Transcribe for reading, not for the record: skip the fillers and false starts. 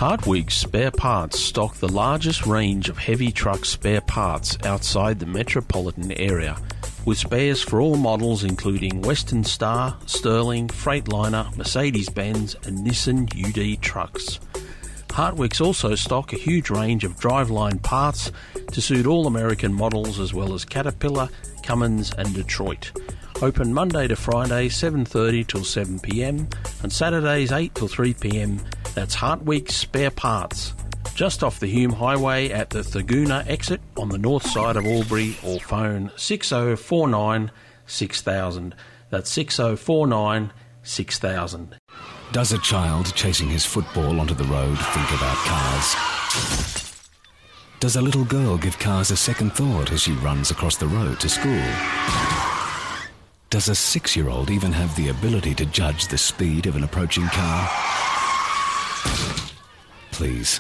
Hardwig's Spare Parts stock the largest range of heavy truck spare parts outside the metropolitan area, with spares for all models including Western Star, Sterling, Freightliner, Mercedes-Benz and Nissan UD trucks. Hardwig's also stock a huge range of driveline parts to suit all American models as well as Caterpillar, Cummins and Detroit. Open Monday to Friday 7:30 till 7 p.m. and Saturdays 8 till 3 p.m. That's Hardwig's Spare Parts, just off the Hume Highway at the Thurgoona exit on the north side of Albury, or phone 6049 6000. That's 6049 6000. Does a child chasing his football onto the road think about cars? Does a little girl give cars a second thought as she runs across the road to school? Does a 6-year-old even have the ability to judge the speed of an approaching car? Please,